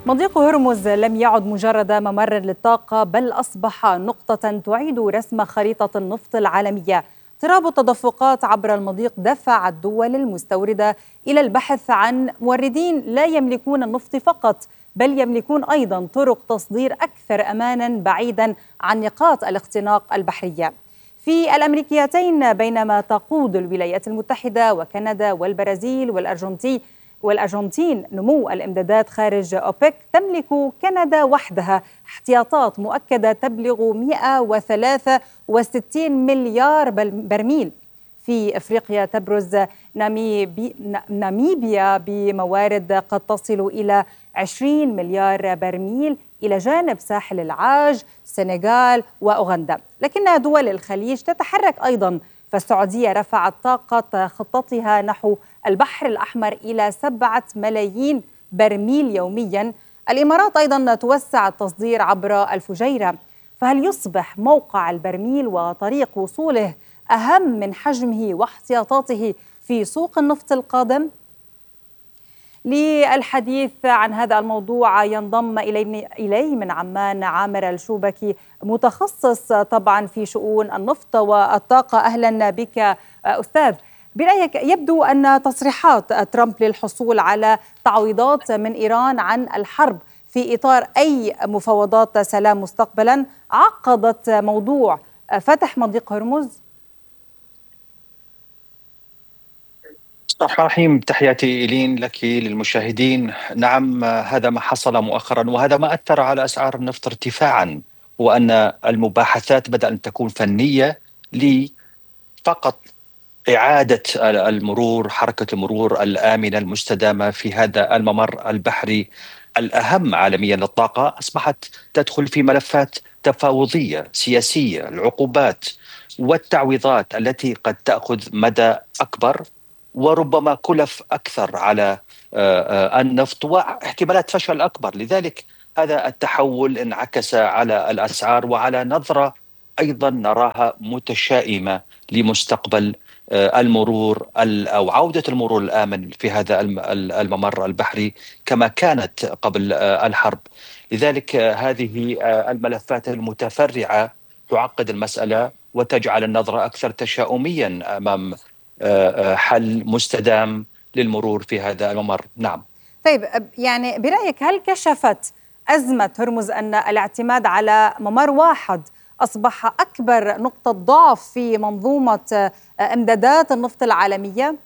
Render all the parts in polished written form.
مضيق هرمز لم يعد مجرد ممر للطاقة، بل أصبح نقطة تعيد رسم خريطة النفط العالمية. اضطراب التدفقات عبر المضيق دفع الدول المستوردة إلى البحث عن موردين لا يملكون النفط فقط، بل يملكون أيضا طرق تصدير أكثر أمانا بعيدا عن نقاط الاختناق البحرية. في الأمريكيتين، بينما تقود الولايات المتحدة وكندا والبرازيل والأرجنتين نمو الإمدادات خارج أوبك، تملك كندا وحدها احتياطات مؤكدة تبلغ 163 مليار برميل. في أفريقيا تبرز ناميبيا بموارد قد تصل إلى 20 مليار برميل، إلى جانب ساحل العاج، السنغال وأوغندا. لكن دول الخليج تتحرك أيضا، فالسعودية رفعت طاقة خطتها نحو البحر الأحمر إلى 7 ملايين برميل يوميا. الإمارات أيضا توسع التصدير عبر الفجيرة. فهل يصبح موقع البرميل وطريق وصوله أهم من حجمه واحتياطاته في سوق النفط القادم؟ للحديث عن هذا الموضوع ينضم إلي من عمان عامر الشوبكي، متخصص طبعا في شؤون النفط والطاقة. أهلا بك أستاذ. برأيك، يبدو أن تصريحات ترامب للحصول على تعويضات من إيران عن الحرب في إطار أي مفاوضات سلام مستقبلا عقدت موضوع فتح مضيق هرمز؟ الرحمن الرحيم، تحياتي إلين لك للمشاهدين. نعم، هذا ما حصل مؤخرا، وهذا ما أثر على أسعار النفط ارتفاعا، وأن المباحثات بدأت أن تكون فنية لفقط إعادة المرور، حركة المرور الآمنة المستدامة في هذا الممر البحري الأهم عالميا للطاقة. أصبحت تدخل في ملفات تفاوضية سياسية، العقوبات والتعويضات التي قد تأخذ مدى أكبر وربما كلف أكثر على النفط، واحتمالات فشل أكبر. لذلك هذا التحول انعكس على الأسعار وعلى نظرة أيضا نراها متشائمة لمستقبل المرور أو عودة المرور الآمن في هذا الممر البحري كما كانت قبل الحرب. لذلك هذه الملفات المتفرعة تعقد المسألة وتجعل النظرة أكثر تشاؤميا أمام حل مستدام للمرور في هذا الممر. نعم. طيب، يعني برأيك، هل كشفت أزمة هرمز أن الاعتماد على ممر واحد أصبح أكبر نقطة ضعف في منظومة إمدادات النفط العالمية؟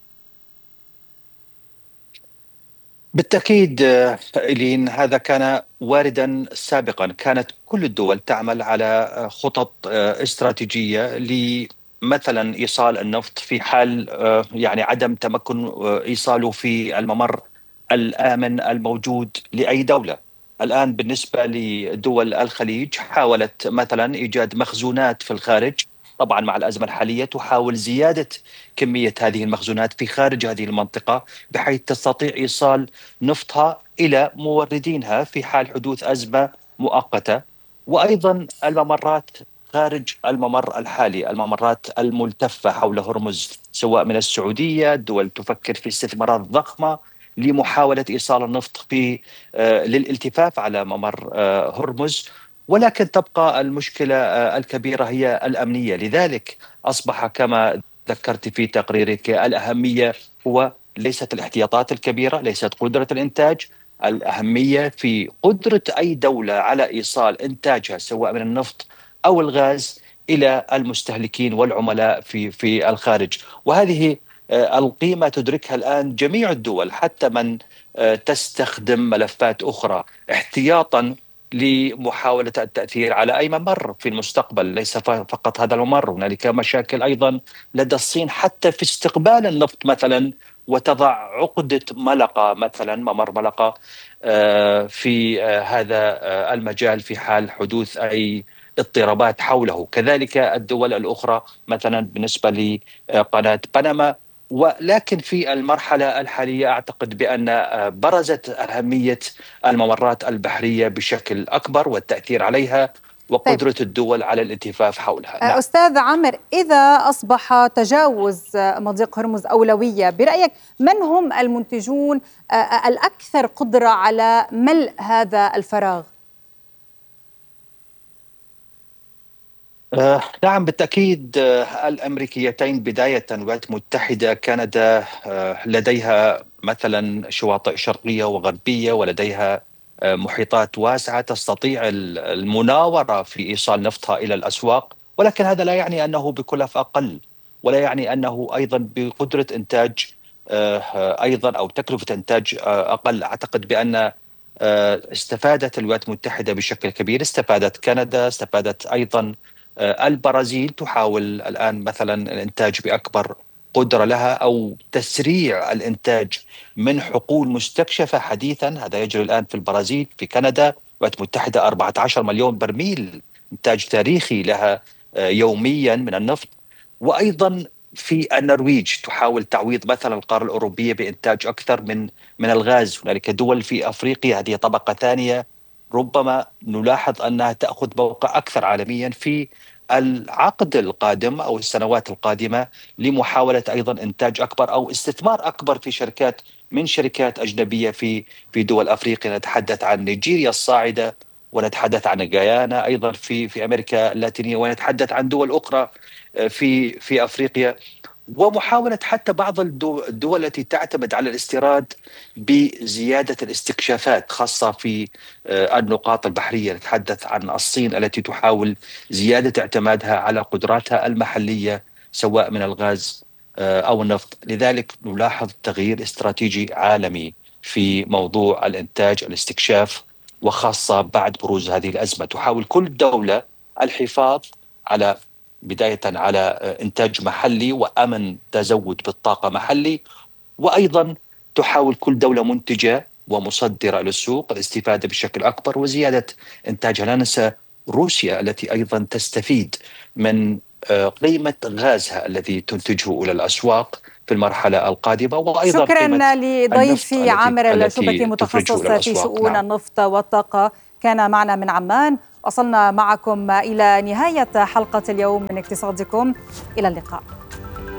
بالتأكيد إلين، هذا كان واردا سابقا. كانت كل الدول تعمل على خطط استراتيجية مثلا إيصال النفط في حال يعني عدم تمكن إيصاله في الممر الآمن الموجود لأي دولة. الآن بالنسبة لدول الخليج حاولت مثلا إيجاد مخزونات في الخارج، طبعا مع الأزمة الحالية تحاول زيادة كمية هذه المخزونات في خارج هذه المنطقة بحيث تستطيع إيصال نفطها إلى موردينها في حال حدوث أزمة مؤقتة. وأيضا الممرات خارج الممر الحالي، الممرات الملتفة حول هرمز، سواء من السعودية، الدول تفكر في استثمارات ضخمة لمحاولة إيصال النفط في للالتفاف على ممر هرمز. ولكن تبقى المشكلة الكبيرة هي الأمنية. لذلك أصبح كما ذكرت في تقريرك الأهمية هو ليست الاحتياطات الكبيرة، ليست قدرة الإنتاج. الأهمية في قدرة أي دولة على إيصال إنتاجها سواء من النفط أو الغاز إلى المستهلكين والعملاء في الخارج. وهذه القيمة تدركها الآن جميع الدول، حتى من تستخدم ملفات أخرى احتياطا لمحاولة التأثير على أي ممر في المستقبل. ليس فقط هذا الممر، هنالك مشاكل أيضا لدى الصين حتى في استقبال النفط مثلا، وتضع عقدة ملقا مثلا، ممر ملقا في هذا المجال في حال حدوث أي اضطرابات حوله. كذلك الدول الأخرى مثلا بالنسبة لقناة بنما. ولكن في المرحلة الحالية أعتقد بأن برزت أهمية الممرات البحرية بشكل أكبر والتأثير عليها، طيب وقدرة الدول على الالتفاف حولها. نعم. أستاذ عامر، إذا أصبح تجاوز مضيق هرمز أولوية، برأيك من هم المنتجون الأكثر قدرة على ملء هذا الفراغ؟ نعم بالتأكيد. الأمريكيتين بداية، الولايات المتحدة، كندا لديها مثلا شواطئ شرقية وغربية، ولديها محيطات واسعة تستطيع المناورة في إيصال نفطها إلى الأسواق، ولكن هذا لا يعني أنه بكلف أقل، ولا يعني أنه أيضا بقدرة إنتاج أيضا أو تكلفة إنتاج أقل. أعتقد بأن استفادت الولايات المتحدة بشكل كبير، استفادت كندا، استفادت أيضا البرازيل. تحاول الآن مثلا الإنتاج بأكبر قدرة لها، أو تسريع الإنتاج من حقول مستكشفة حديثا. هذا يجري الآن في البرازيل، في كندا. الولايات المتحدة 14 مليون برميل إنتاج تاريخي لها يوميا من النفط. وأيضا في النرويج تحاول تعويض مثلا القارة الأوروبية بإنتاج أكثر من الغاز. هنالك دول في أفريقيا، هذه طبقة ثانية ربما نلاحظ أنها تأخذ موقع أكثر عالميا في العقد القادم أو السنوات القادمة، لمحاولة أيضا إنتاج أكبر أو استثمار أكبر في شركات من شركات أجنبية في دول أفريقيا. نتحدث عن نيجيريا الصاعدة، ونتحدث عن غيانا أيضا في أمريكا اللاتينية، ونتحدث عن دول أخرى في أفريقيا. ومحاولة حتى بعض الدول التي تعتمد على الاستيراد بزيادة الاستكشافات، خاصة في النقاط البحرية. نتحدث عن الصين التي تحاول زيادة اعتمادها على قدراتها المحلية، سواء من الغاز أو النفط. لذلك نلاحظ تغيير استراتيجي عالمي في موضوع الإنتاج، الاستكشاف، وخاصة بعد بروز هذه الأزمة. تحاول كل دولة الحفاظ على بداية على إنتاج محلي وأمن تزود بالطاقة محلي، وأيضا تحاول كل دولة منتجة ومصدرة للسوق الاستفادة بشكل أكبر وزيادة إنتاجها. لا ننسى روسيا التي أيضا تستفيد من قيمة غازها الذي تنتجه إلى الأسواق في المرحلة القادمة، وأيضا قيمة شكرا النفط لضيفي التي عامر الشبكي، التي تفرجه متخصص إلى في الأسواق. شؤون نعم. النفط والطاقة، كان معنا من عمان. وصلنا معكم إلى نهاية حلقة اليوم من اقتصادكم. إلى اللقاء.